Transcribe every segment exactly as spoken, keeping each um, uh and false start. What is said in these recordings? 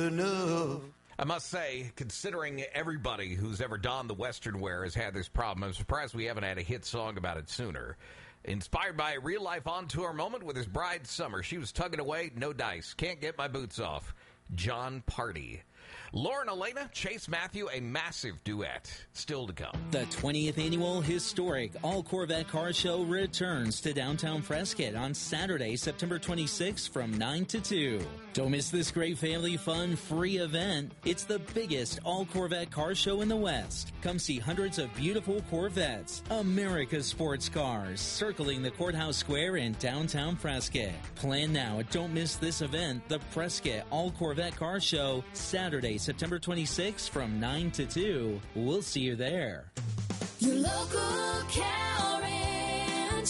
enough. I must say, considering everybody who's ever donned the Western wear has had this problem, I'm surprised we haven't had a hit song about it sooner. Inspired by a real-life on-tour moment with his bride, Summer. She was tugging away, no dice. Can't get my boots off. John Party. Lauren Elena, Chase Matthew, a massive duet. Still to come. The twentieth Annual Historic All Corvette Car Show returns to downtown Frescott on Saturday, September twenty-sixth from nine to two. Don't miss this great family fun free event. It's the biggest all Corvette car show in the West. Come see hundreds of beautiful Corvettes, America's sports cars, circling the Courthouse Square in downtown Frescott. Plan now. Don't miss this event, the Frescott All Corvette Car Show, Saturday, September twenty-sixth from nine to two. We'll see you there. Your local cow ranch,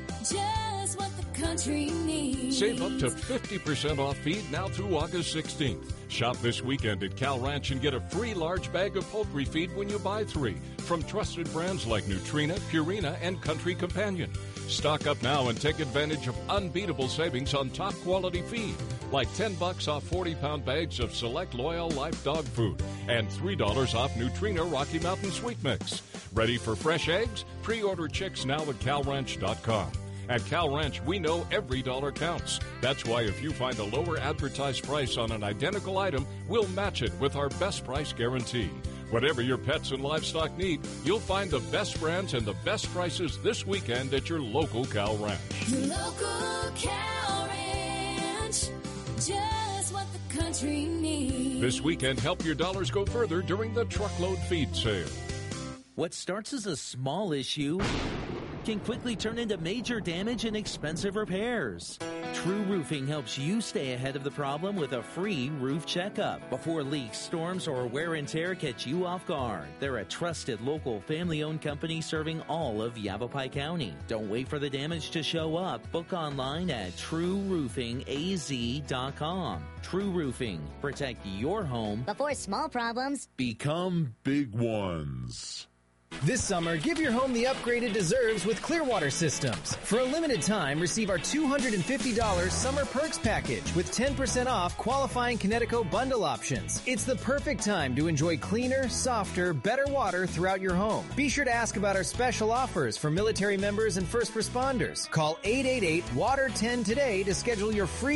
just what the country needs. Save up to fifty percent off feed now through August sixteenth. Shop this weekend at Cal Ranch and get a free large bag of poultry feed when you buy three from trusted brands like Nutrina, Purina, and Country Companion. Stock up now and take advantage of unbeatable savings on top quality feed, like ten bucks off forty pound bags of select Loyal Life dog food and three dollars off Nutrina Rocky Mountain Sweet Mix. Ready for fresh eggs? Pre-order chicks now at cal ranch dot com. At Cal Ranch, we know every dollar counts. That's why if you find a lower advertised price on an identical item, we'll match it with our best price guarantee. Whatever your pets and livestock need, you'll find the best brands and the best prices this weekend at your local Cal Ranch. Your local Cal Ranch, just what the country needs. This weekend, help your dollars go further during the truckload feed sale. What starts as a small issue can quickly turn into major damage and expensive repairs. True Roofing helps you stay ahead of the problem with a free roof checkup before leaks, storms, or wear and tear catch you off guard. They're a trusted local family-owned company serving all of Yavapai County. Don't wait for the damage to show up. Book online at true roofing a z dot com. True Roofing. Protect your home before small problems become big ones. This summer, give your home the upgrade it deserves with Clearwater Systems. For a limited time, receive our two hundred fifty dollars Summer Perks Package with ten percent off qualifying Kinetico bundle options. It's the perfect time to enjoy cleaner, softer, better water throughout your home. Be sure to ask about our special offers for military members and first responders. Call eight eight eight, W A T E R ten today to schedule your free